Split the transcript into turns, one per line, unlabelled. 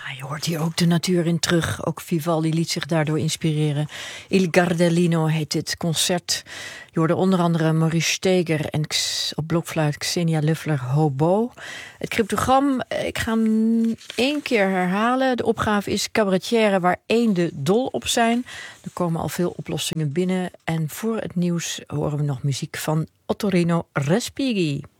Je hoort hier ook de natuur in terug. Ook Vivaldi liet zich daardoor inspireren. Il Gardellino heet dit concert. Je hoorde onder andere Maurice Steger en op blokfluit Xenia Luffler hobo. Het cryptogram, ik ga hem 1 keer herhalen. De opgave is cabaretière waar eenden dol op zijn. Er komen al veel oplossingen binnen. En voor het nieuws horen we nog muziek van Ottorino Respighi.